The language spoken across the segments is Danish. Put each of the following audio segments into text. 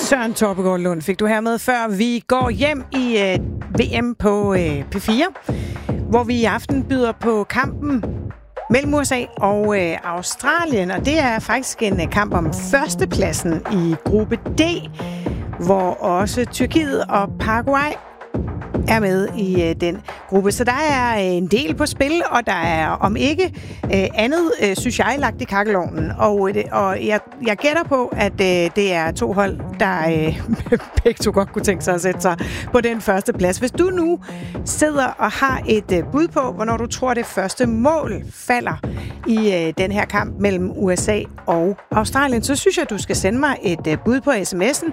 Søren Torpegaard Lund fik du her med, før vi går hjem i VM på P4, hvor vi i aften byder på kampen mellem USA og Australien, og det er faktisk en kamp om førstepladsen i gruppe D, hvor også Tyrkiet og Paraguay er med i den gruppe. Så der er en del på spil, og der er om ikke andet, synes jeg, lagt i kakkelovnen. Og jeg gætter på, at det er to hold, der begge to godt kunne tænke sig at sætte sig på den første plads. Hvis du nu sidder og har et bud på, hvornår du tror, det første mål falder i den her kamp mellem USA og Australien, så synes jeg, du skal sende mig et bud på sms'en.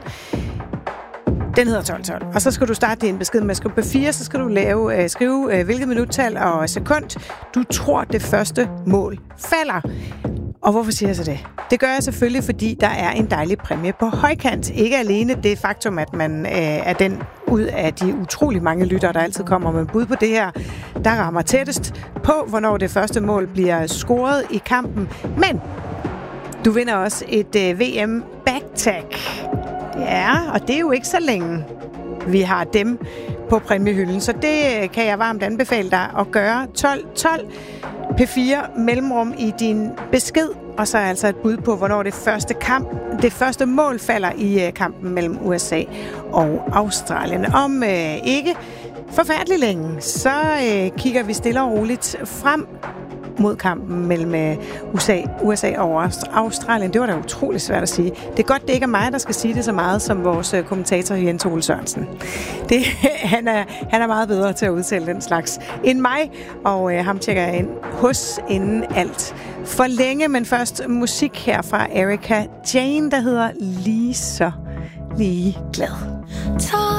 Den hedder 1212. Og så skal du starte din besked med at skrive på 4, så skal du skrive hvilket minuttal og sekund du tror det første mål falder. Og hvorfor siger jeg så det? Det gør jeg selvfølgelig, fordi der er en dejlig præmie på højkant. Ikke alene det faktum, at man er den ud af de utrolig mange lyttere, der altid kommer med bud på det her, der rammer tættest på, hvornår det første mål bliver scoret i kampen. Men du vinder også et VM backtag. Ja, og det er jo ikke så længe, vi har dem på præmiehylden, så det kan jeg varmt anbefale dig at gøre. 12 P4 mellemrum i din besked, og så altså et bud på, hvornår det første mål falder i kampen mellem USA og Australien. Om ikke forfærdelig længe, så kigger vi stille og roligt frem mod kampen mellem USA og Australien. Det var da utroligt svært at sige. Det er godt, det ikke er mig, der skal sige det så meget som vores kommentator Jens Ole Sørensen. Han er meget bedre til at udtale den slags end mig, og ham tjekker jeg ind hos inden alt for længe. Men først musik her fra Erika Jane, der hedder Lige så lige glad.